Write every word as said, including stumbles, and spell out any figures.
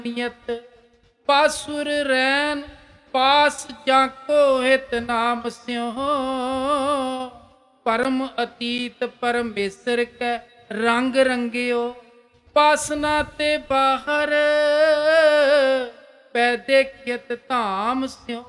ਨਿਯਤ। ਪਾਸੁਰ ਰੈਨ ਪਾਸ ਜਾਕੋ ਹਿਤ ਨਾਮ ਸਿਉ। ਪਰਮ ਅਤੀਤ ਪਰਮੇਸ਼ਰ ਕੈ ਰੰਗ ਰੰਗਿਓ। ਪਾਸਨਾ ਤੇ ਬਾਹਰ ਪੈ ਦੇਖਿਤ ਧਾਮ ਸਿਉ।